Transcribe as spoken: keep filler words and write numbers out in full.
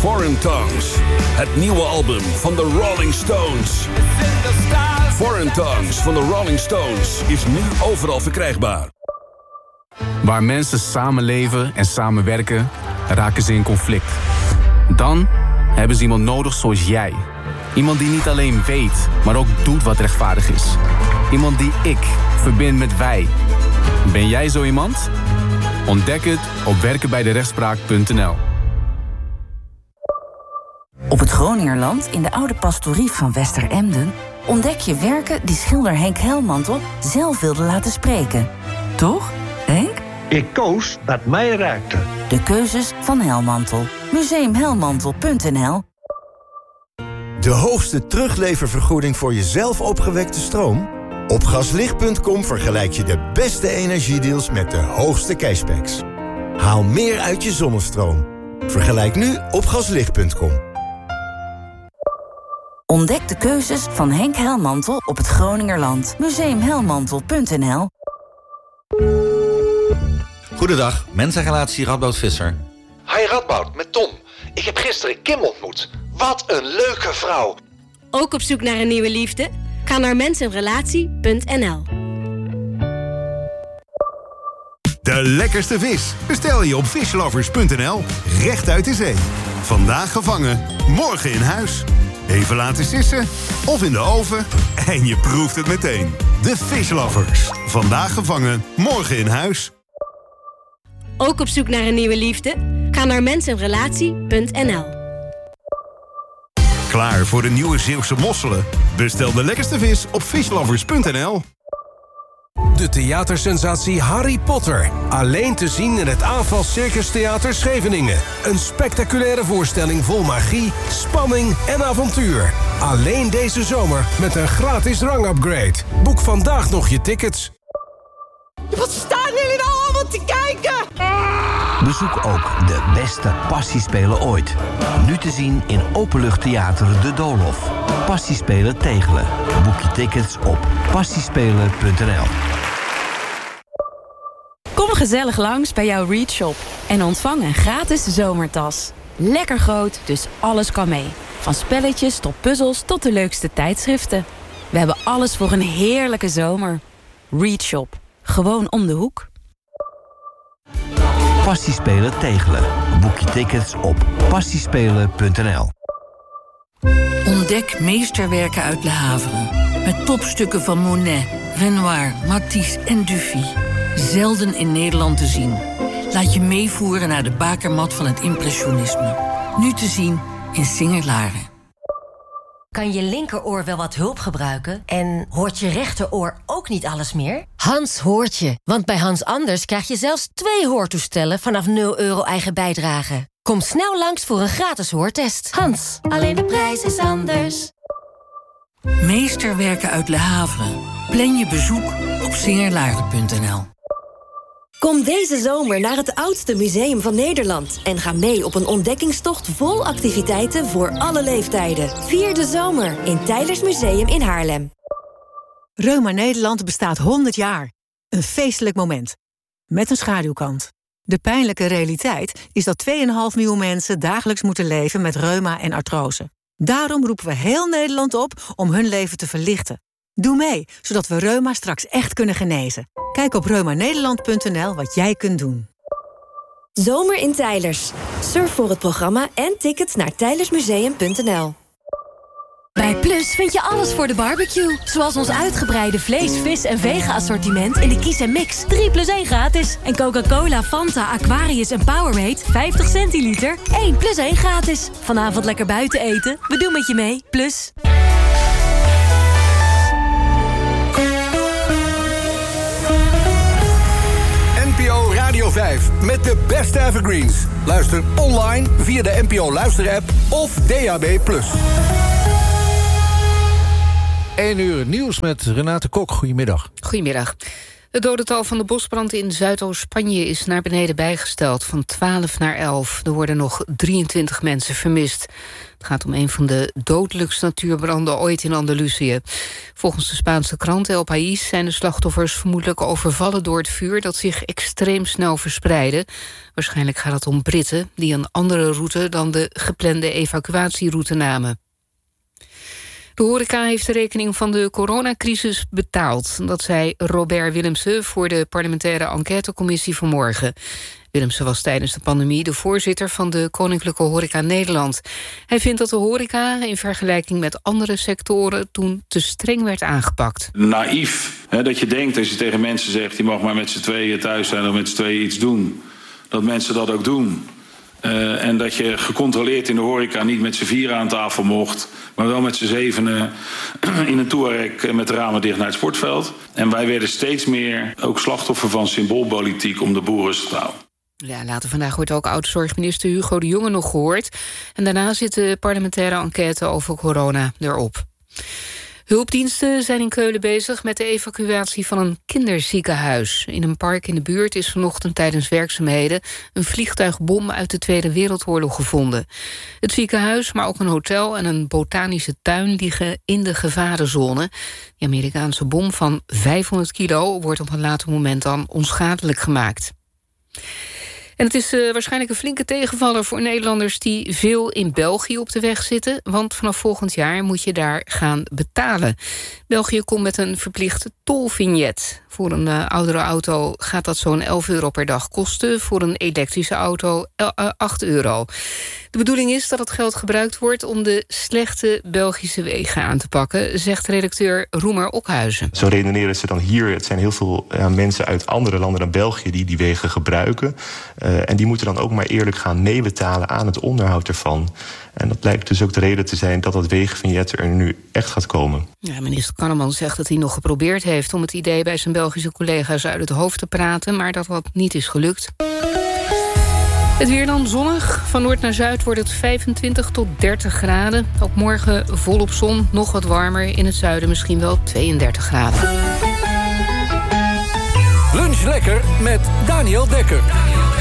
Foreign Tongues, het nieuwe album van de Rolling Stones. Foreign Tongues van de Rolling Stones is nu overal verkrijgbaar. Waar mensen samenleven en samenwerken, raken ze in conflict. Dan hebben ze iemand nodig zoals jij. Iemand die niet alleen weet, maar ook doet wat rechtvaardig is. Iemand die ik verbind met wij. Ben jij zo iemand? Ontdek het op werken bij de rechtspraak punt n l. Op het Groningerland, in de oude pastorie van Westeremden, ontdek je werken die schilder Henk Helmantel zelf wilde laten spreken. Toch, Henk? Ik koos wat mij raakte. De keuzes van Helmantel. museum helmantel punt n l. De hoogste terugleververgoeding voor je zelf opgewekte stroom? Op gaslicht punt com vergelijk je de beste energiedeals met de hoogste cashbacks. Haal meer uit je zonnestroom. Vergelijk nu op gaslicht punt com. Ontdek de keuzes van Henk Helmantel op het Groningerland. museum helmantel punt n l. Goedendag, mensenrelatie Radboud Visser. Hi Radboud, met Tom. Ik heb gisteren Kim ontmoet. Wat een leuke vrouw. Ook op zoek naar een nieuwe liefde? Ga naar mensenrelatie punt n l. De lekkerste vis bestel je op fishlovers punt n l. Recht uit de zee. Vandaag gevangen, morgen in huis. Even laten sissen of in de oven en je proeft het meteen. De Fishlovers. Vandaag gevangen, morgen in huis. Ook op zoek naar een nieuwe liefde? Ga naar mensenrelatie punt n l. Klaar voor de nieuwe Zeeuwse mosselen? Bestel de lekkerste vis op fishlovers punt n l. De theatersensatie Harry Potter. Alleen te zien in het Aanval Circus Theater Scheveningen. Een spectaculaire voorstelling vol magie, spanning en avontuur. Alleen deze zomer met een gratis rangupgrade. Boek vandaag nog je tickets. Wat staan jullie nou allemaal te kijken? Bezoek ook de beste passiespelen ooit. Nu te zien in Openluchttheater De Doolhof. Passiespelen Tegelen. Boek je tickets op passiespelen punt n l. Kom gezellig langs bij jouw Read Shop en ontvang een gratis zomertas. Lekker groot, dus alles kan mee. Van spelletjes tot puzzels tot de leukste tijdschriften. We hebben alles voor een heerlijke zomer. Read Shop. Gewoon om de hoek. Passiespelen Tegelen. Boek je tickets op passiespelen punt n l. Ontdek meesterwerken uit Le Havre. Met topstukken van Monet, Renoir, Matisse en Dufy. Zelden in Nederland te zien. Laat je meevoeren naar de bakermat van het impressionisme. Nu te zien in Singer-Laren. Kan je linkeroor wel wat hulp gebruiken? En hoort je rechteroor ook niet alles meer? Hans hoort je, want bij Hans Anders krijg je zelfs twee hoortoestellen vanaf nul euro eigen bijdrage. Kom snel langs voor een gratis hoortest. Hans, alleen de prijs is anders. Meesterwerken uit Le Havre. Plan je bezoek op singerlaren punt n l. Kom deze zomer naar het oudste museum van Nederland en ga mee op een ontdekkingstocht vol activiteiten voor alle leeftijden. Vier de zomer in Teylers Museum in Haarlem. Reuma Nederland bestaat honderd jaar. Een feestelijk moment. Met een schaduwkant. De pijnlijke realiteit is dat twee komma vijf miljoen mensen dagelijks moeten leven met reuma en artrose. Daarom roepen we heel Nederland op om hun leven te verlichten. Doe mee, zodat we reuma straks echt kunnen genezen. Kijk op reuma nederland punt n l wat jij kunt doen. Zomer in Teylers. Surf voor het programma en tickets naar teylersmuseum punt n l. Bij Plus vind je alles voor de barbecue. Zoals ons uitgebreide vlees, vis en vega-assortiment in de Kies en Mix. drie plus één gratis. En Coca-Cola, Fanta, Aquarius en Powerade vijftig centiliter. één plus één gratis. Vanavond lekker buiten eten. We doen met je mee. Plus. N P O Radio vijf met de beste evergreens. Luister online via de N P O Luister-app of D A B plus. één uur nieuws met Renate Kok. Goedemiddag. Goedemiddag. Het dodental van de bosbrand in Zuidoost-Spanje is naar beneden bijgesteld, van twaalf naar elf. Er worden nog drieëntwintig mensen vermist. Het gaat om een van de dodelijkste natuurbranden ooit in Andalusië. Volgens de Spaanse krant El País zijn de slachtoffers vermoedelijk overvallen door het vuur dat zich extreem snel verspreidde. Waarschijnlijk gaat het om Britten die een andere route dan de geplande evacuatieroute namen. De horeca heeft de rekening van de coronacrisis betaald. Dat zei Robert Willemsen voor de parlementaire enquêtecommissie vanmorgen. Willemsen was tijdens de pandemie de voorzitter van de Koninklijke Horeca Nederland. Hij vindt dat de horeca in vergelijking met andere sectoren toen te streng werd aangepakt. Naïef, hè, dat je denkt als je tegen mensen zegt, je mag maar met z'n tweeën thuis zijn of met z'n tweeën iets doen. Dat mensen dat ook doen. Uh, en dat je gecontroleerd in de horeca niet met z'n vieren aan tafel mocht, maar wel met z'n zevenen in een Touareg met de ramen dicht naar het sportveld. En wij werden steeds meer ook slachtoffer van symboolpolitiek om de boel rustig te houden. Ja, later vandaag wordt ook oud-zorgminister Hugo de Jonge nog gehoord. En daarna zit de parlementaire enquête over corona erop. Hulpdiensten zijn in Keulen bezig met de evacuatie van een kinderziekenhuis. In een park in de buurt is vanochtend tijdens werkzaamheden een vliegtuigbom uit de Tweede Wereldoorlog gevonden. Het ziekenhuis, maar ook een hotel en een botanische tuin liggen in de gevarenzone. De Amerikaanse bom van vijfhonderd kilo wordt op een later moment dan onschadelijk gemaakt. En het is uh, waarschijnlijk een flinke tegenvaller voor Nederlanders die veel in België op de weg zitten. Want vanaf volgend jaar moet je daar gaan betalen. België komt met een verplichte tolvignet. Voor een uh, oudere auto gaat dat zo'n elf euro per dag kosten. Voor een elektrische auto uh, acht euro. De bedoeling is dat het geld gebruikt wordt om de slechte Belgische wegen aan te pakken, zegt redacteur Roemer Okhuizen. Zo redeneren ze dan hier. Het zijn heel veel uh, mensen uit andere landen dan België die die wegen gebruiken. Uh, en die moeten dan ook maar eerlijk gaan meebetalen aan het onderhoud ervan. En dat blijkt dus ook de reden te zijn dat dat wegenvignet er nu echt gaat komen. Ja, minister Kanneman zegt dat hij nog geprobeerd heeft om het idee bij zijn Belgische collega's uit het hoofd te praten, maar dat dat niet is gelukt. Het weer dan zonnig. Van noord naar zuid wordt het vijfentwintig tot dertig graden. Ook morgen volop zon, nog wat warmer. In het zuiden misschien wel tweeëndertig graden. Lunch lekker met Daniel Dekker.